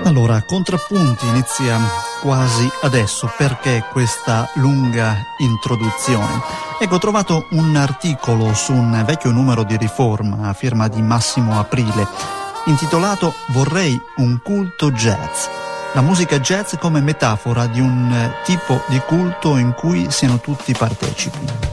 Allora, Contrappunti inizia quasi adesso. Perché questa lunga introduzione? Ecco, ho trovato un articolo su un vecchio numero di Riforma a firma di Massimo Aprile intitolato "Vorrei un culto jazz". La musica jazz come metafora di un tipo di culto in cui siano tutti partecipi.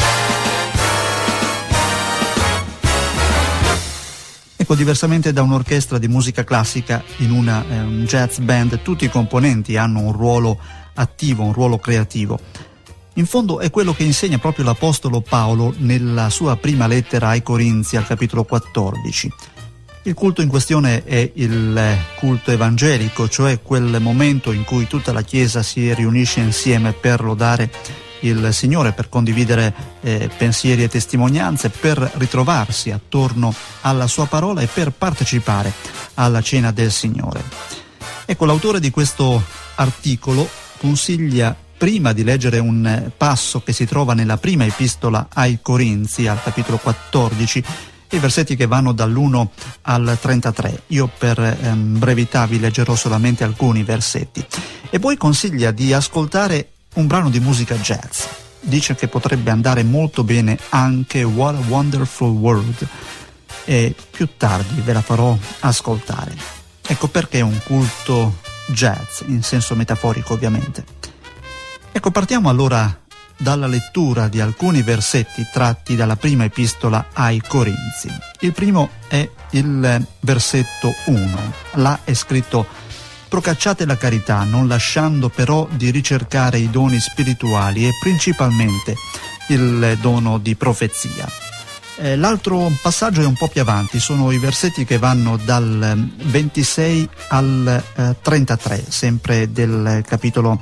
Ecco, diversamente da un'orchestra di musica classica, in una jazz band tutti i componenti hanno un ruolo attivo, un ruolo creativo. In fondo è quello che insegna proprio l'Apostolo Paolo nella sua prima lettera ai Corinzi, al capitolo 14. Il culto in questione è il culto evangelico, cioè quel momento in cui tutta la Chiesa si riunisce insieme per lodare il Signore, per condividere pensieri e testimonianze, per ritrovarsi attorno alla sua parola e per partecipare alla cena del Signore. Ecco, l'autore di questo articolo consiglia, prima di leggere un passo che si trova nella prima epistola ai Corinzi, al capitolo 14, i versetti che vanno dall'1 al 33. Io per brevità vi leggerò solamente alcuni versetti. E poi consiglia di ascoltare un brano di musica jazz. Dice che potrebbe andare molto bene anche What a Wonderful World, e più tardi ve la farò ascoltare. Ecco perché un culto jazz, in senso metaforico ovviamente. Ecco, partiamo allora dalla lettura di alcuni versetti tratti dalla prima epistola ai Corinzi. Il primo è il versetto 1. Là è scritto: procacciate la carità, non lasciando però di ricercare i doni spirituali e principalmente il dono di profezia. L'altro passaggio è un po' più avanti, sono i versetti che vanno dal 26 al 33, sempre del capitolo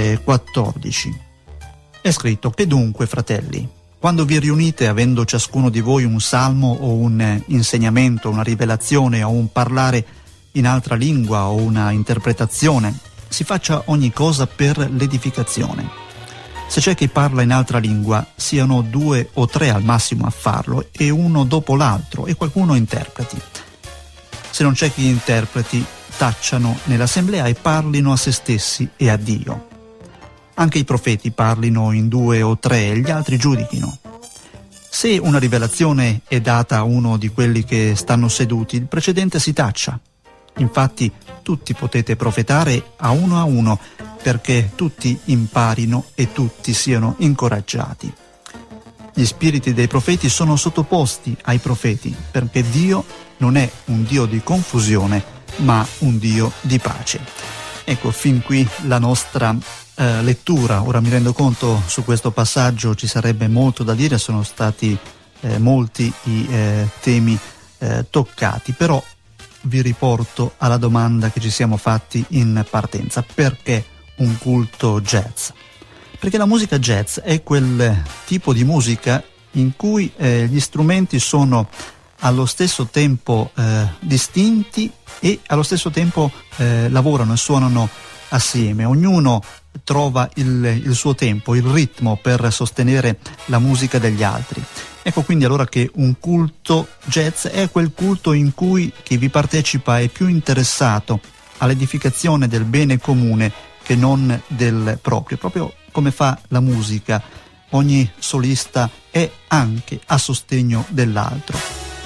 14. È scritto: che dunque, fratelli, quando vi riunite avendo ciascuno di voi un salmo o un insegnamento, una rivelazione o un parlare in altra lingua o una interpretazione, si faccia ogni cosa per l'edificazione. Se c'è chi parla in altra lingua, siano 2 o 3 al massimo a farlo, e uno dopo l'altro, e qualcuno interpreti. Se non c'è chi interpreti, tacciano nell'assemblea e parlino a se stessi e a Dio. Anche i profeti parlino in 2 o 3 e gli altri giudichino. Se una rivelazione è data a uno di quelli che stanno seduti, il precedente si taccia. Infatti tutti potete profetare a uno, perché tutti imparino e tutti siano incoraggiati. Gli spiriti dei profeti sono sottoposti ai profeti, perché Dio non è un Dio di confusione, ma un Dio di pace. Ecco, fin qui la nostra lettura. Ora mi rendo conto, su questo passaggio ci sarebbe molto da dire, sono stati molti i temi toccati, però vi riporto alla domanda che ci siamo fatti in partenza: perché un culto jazz? Perché la musica jazz è quel tipo di musica in cui gli strumenti sono allo stesso tempo distinti e allo stesso tempo lavorano e suonano assieme. Ognuno trova il suo tempo, il ritmo per sostenere la musica degli altri. Ecco quindi allora che un culto jazz è quel culto in cui chi vi partecipa è più interessato all'edificazione del bene comune che non del proprio come fa la musica. Ogni solista è anche a sostegno dell'altro.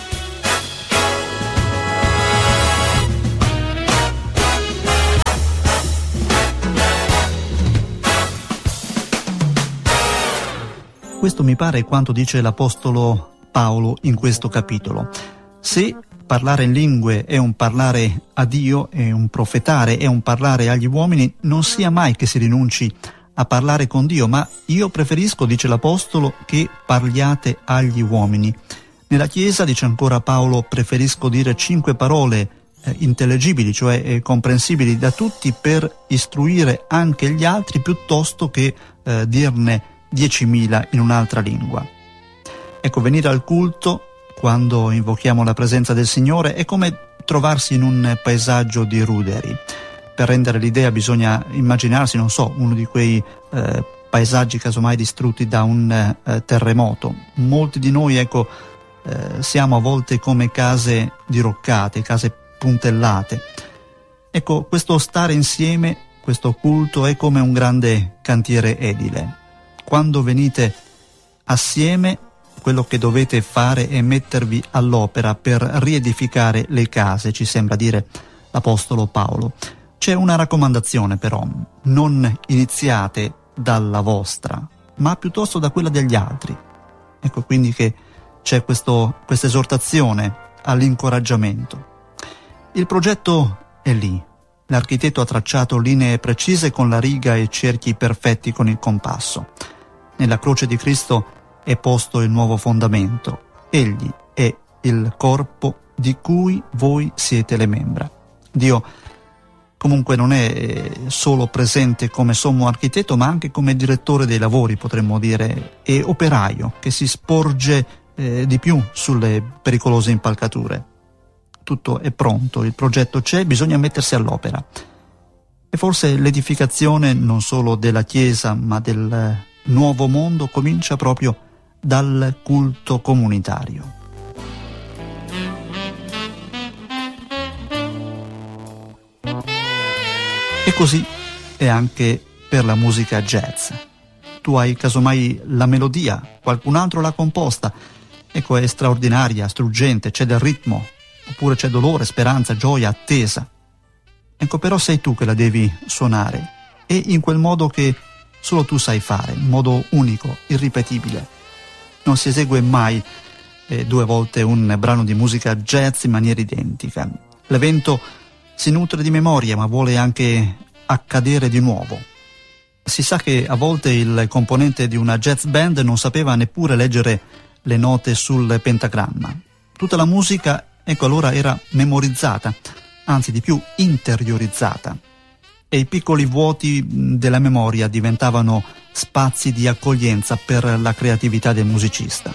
Questo mi pare quanto dice l'Apostolo Paolo in questo capitolo. Se parlare in lingue è un parlare a Dio, è un profetare, è un parlare agli uomini, non sia mai che si rinunci a parlare con Dio, ma io preferisco, dice l'Apostolo, che parliate agli uomini. Nella Chiesa, dice ancora Paolo, preferisco dire 5 parole intellegibili, cioè comprensibili da tutti, per istruire anche gli altri, piuttosto che dirne 10.000 in un'altra lingua. Ecco, venire al culto quando invochiamo la presenza del Signore è come trovarsi in un paesaggio di ruderi. Per rendere l'idea bisogna immaginarsi, non so, uno di quei paesaggi casomai distrutti da un terremoto. Molti di noi, ecco, siamo a volte come case diroccate, case puntellate. Ecco, questo stare insieme, questo culto è come un grande cantiere edile. Quando venite assieme, quello che dovete fare è mettervi all'opera per riedificare le case, ci sembra dire l'Apostolo Paolo. C'è una raccomandazione però: non iniziate dalla vostra, ma piuttosto da quella degli altri. Ecco quindi che c'è questa esortazione all'incoraggiamento. Il progetto è lì. L'architetto ha tracciato linee precise con la riga e cerchi perfetti con il compasso. Nella croce di Cristo è posto il nuovo fondamento. Egli è il corpo di cui voi siete le membra. Dio comunque non è solo presente come sommo architetto, ma anche come direttore dei lavori, potremmo dire, e operaio che si sporge di più sulle pericolose impalcature. Tutto è pronto, il progetto c'è, bisogna mettersi all'opera. E forse l'edificazione non solo della Chiesa, ma del nuovo mondo comincia proprio dal culto comunitario. E così è anche per la musica jazz. Tu hai casomai la melodia, qualcun altro l'ha composta, ecco, è straordinaria, struggente, c'è del ritmo, oppure c'è dolore, speranza, gioia, attesa. Ecco, però sei tu che la devi suonare, e in quel modo che solo tu sai fare, in modo unico, irripetibile. Non si esegue mai 2 volte un brano di musica jazz in maniera identica. L'evento si nutre di memoria, ma vuole anche accadere di nuovo. Si sa che a volte il componente di una jazz band non sapeva neppure leggere le note sul pentagramma. Tutta la musica, ecco, allora era memorizzata, anzi di più interiorizzata. E i piccoli vuoti della memoria diventavano spazi di accoglienza per la creatività del musicista.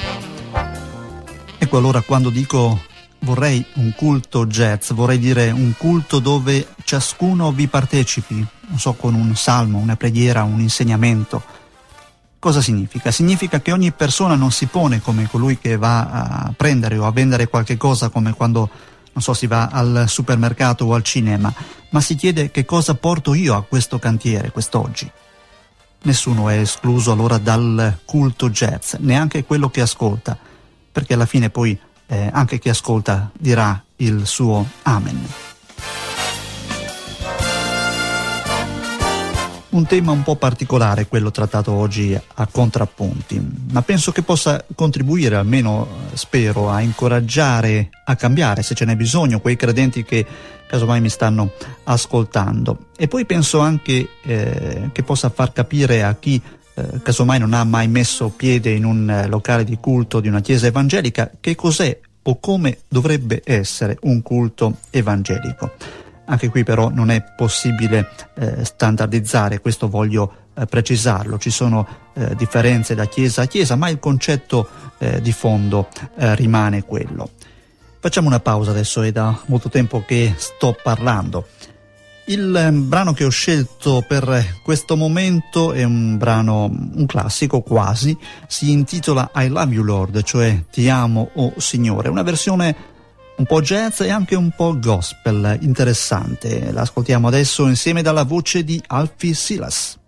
Ecco allora quando dico vorrei un culto jazz, vorrei dire un culto dove ciascuno vi partecipi, non so, con un salmo, una preghiera, un insegnamento. Cosa significa? Significa che ogni persona non si pone come colui che va a prendere o a vendere qualche cosa, come quando, non so, si va al supermercato o al cinema, ma si chiede che cosa porto io a questo cantiere quest'oggi. Nessuno è escluso allora dal culto jazz, neanche quello che ascolta, perché alla fine poi anche chi ascolta dirà il suo amen. Un tema un po' particolare quello trattato oggi a Contrappunti, ma penso che possa contribuire, almeno spero, a incoraggiare a cambiare, se ce n'è bisogno, quei credenti che casomai mi stanno ascoltando. E poi penso anche che possa far capire a chi casomai non ha mai messo piede in un locale di culto di una chiesa evangelica che cos'è o come dovrebbe essere un culto evangelico. Anche qui però non è possibile standardizzare, questo voglio precisarlo, ci sono differenze da chiesa a chiesa, ma il concetto di fondo rimane quello. Facciamo una pausa adesso, è da molto tempo che sto parlando. Il brano che ho scelto per questo momento è un brano, un classico quasi, si intitola I Love You Lord, cioè Ti amo, o Signore, una versione un po' jazz e anche un po' gospel, interessante. L'ascoltiamo adesso insieme dalla voce di Alfie Silas.